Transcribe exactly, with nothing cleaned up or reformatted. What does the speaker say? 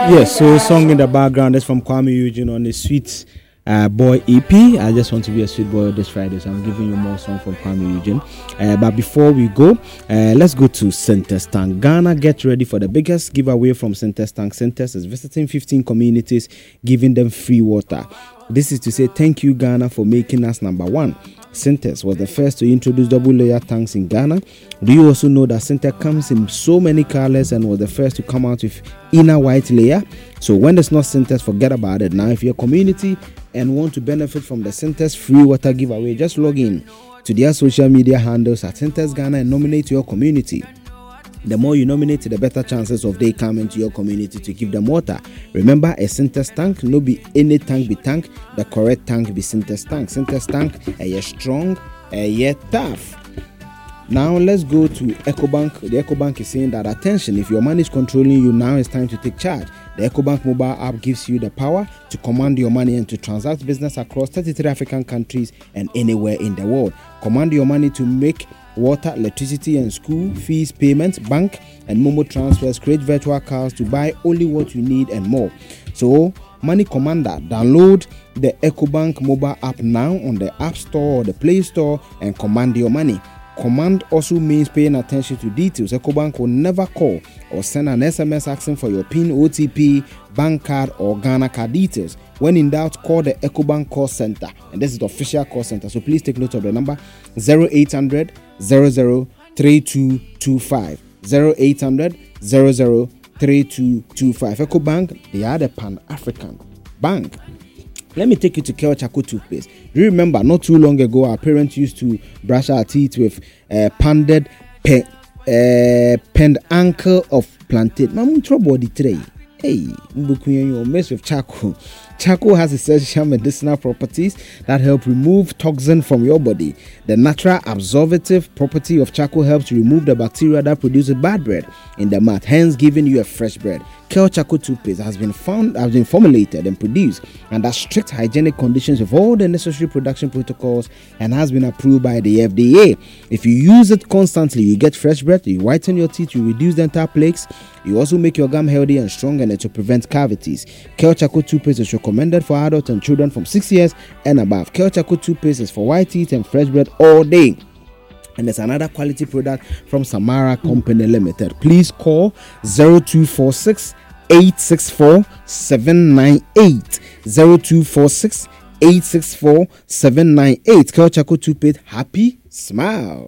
Yes, so song in the background is from Kwame Eugene on the Sweet uh, Boy E P. I just want to be a sweet boy this Friday, so I'm giving you more song from Kwame Eugene. Uh, but before we go, uh, let's go to Centers Tank. Ghana, get ready for the biggest giveaway from Centers Tank. Centers is visiting fifteen communities, giving them free water. This is to say thank you, Ghana, for making us number one. Centers was the first to introduce double layer tanks in Ghana. Do you also know that Center comes in so many colors and was the first to come out with inner white layer? So when there's not Centers, forget about it. Now, if you're a community and want to benefit from the Centers free water giveaway, just log in to their social media handles at Centers Ghana and nominate your community. The more you nominate, the better chances of they coming to your community to give them water. Remember, a Centers tank, no be any tank be tank. The correct tank be Centers tank. Centers tank, a strong, a tough. Now let's go to EcoBank. The EcoBank is saying that attention, if your money is controlling you, now it's time to take charge. The EcoBank mobile app gives you the power to command your money and to transact business across thirty-three African countries and anywhere in the world. Command your money to make water, electricity and school fees payments, bank and Momo transfers, create virtual cards to buy only what you need and more. So, Money Commander, download the EcoBank mobile app now on the App Store or the Play Store and command your money. Command also means paying attention to details. EcoBank will never call or send an S M S asking for your PIN, O T P, bank card, or Ghana card details. When in doubt, call the EcoBank call center. And this is the official call center. So please take note of the number zero eight hundred, zero zero, three two two five. zero eight hundred, zero zero, three two two five. EcoBank, they are the Pan-African bank. Let me take you to Kel Chaco toothpaste. Do you remember not too long ago our parents used to brush our teeth with uh, pounded pe- uh, penned ankle of plantain? Mamu trouble the tray. Hey, you mess with charcoal. Charcoal has essential medicinal properties that help remove toxin from your body. The natural absorptive property of charcoal helps remove the bacteria that produces bad breath in the mouth, hence giving you a fresh breath. Kel Chaco toothpaste has been found, has been formulated and produced under strict hygienic conditions with all the necessary production protocols and has been approved by the F D A. If you use it constantly, you get fresh breath, you whiten your teeth, you reduce dental plaques, you also make your gum healthy and strong and to prevent cavities. Kel Chaco toothpaste is recommended for adults and children from six years and above. Kel Chaco toothpaste is for white teeth and fresh breath all day. And there's another quality product from Samara Company Limited. Please call zero two four six, eight six four, seven nine eight. zero two four six, eight six four, seven nine eight. Kel Chaco toothpaste, happy smile.